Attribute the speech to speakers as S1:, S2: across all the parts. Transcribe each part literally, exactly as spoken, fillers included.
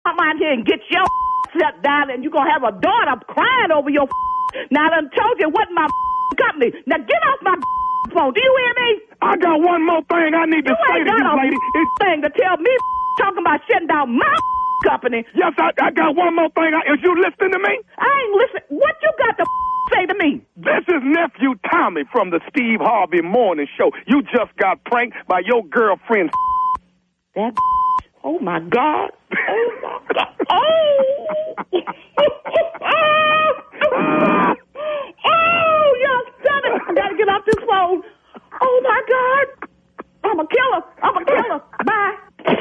S1: come out here and get your set down, and you're going to have a daughter crying over your now I done told you what my company. Now get off my phone. Do you hear me?
S2: I got one more thing I need to
S1: you
S2: say to
S1: you,
S2: lady.
S1: It's thing to tell me talking about shutting down my company.
S2: Yes, I, I got one more thing. I, is you listening to me?
S1: I ain't listening. What you got to say to me?
S2: This is nephew Tommy from the Steve Harvey Morning Show. You just got pranked by your girlfriend.
S1: That. Oh my God. Oh my God. Oh. Oh, y'all son it. I gotta get off this phone. Oh my God. I'm a killer. I'm a killer. Bye.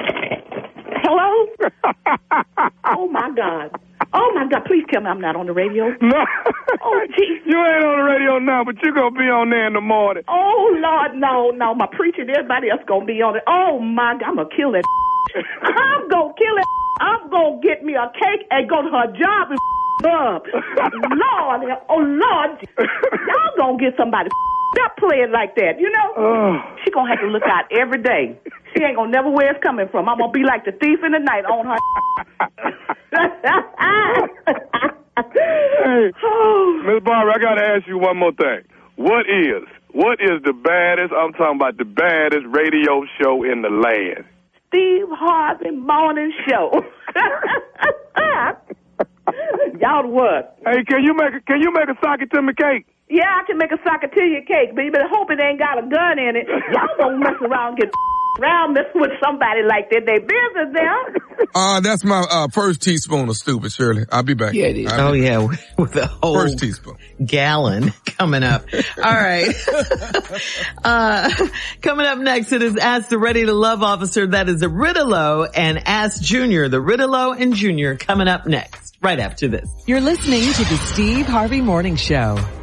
S1: Hello? Oh my God. Oh my God. Please tell me I'm not on the radio.
S2: No.
S1: Oh geez.
S2: You ain't on the radio now, but you're gonna be on there in the morning.
S1: Oh Lord, no, no. My preacher and everybody else gonna be on it. Oh my God. I'm gonna kill that. I'm gonna kill it. I'm gonna get me a cake and go to her job and up. Lord, oh Lord, y'all gonna get somebody stop playing like that, you know?
S2: Oh.
S1: She gonna have to look out every day. She ain't gonna never where it's coming from. I'm gonna be like the thief in the night on her.
S2: Hey, oh. Miss Barbara, I gotta ask you one more thing. What is, what is the baddest, I'm talking about the baddest radio show in the land?
S1: Steve Harvey Morning Show. Y'all what?
S2: Hey, can you make a, can you make a socket to me cake?
S1: Yeah, I can make a socket to your cake, but you better hope it ain't got a gun in it. Y'all don't mess around and get around mess with somebody like that. They business there.
S3: Uh, that's my uh, first teaspoon of stupid, Shirley. I'll be back.
S4: Yeah, it is.
S3: I'll
S4: oh, yeah, with a whole
S3: first teaspoon.
S4: Gallon coming up. All right. uh, coming up next, it is Ask the Ready to Love officer. That is the Ridolo and Ask Junior. The Ridolo and Junior coming up next, right after this.
S5: You're listening to the Steve Harvey Morning Show.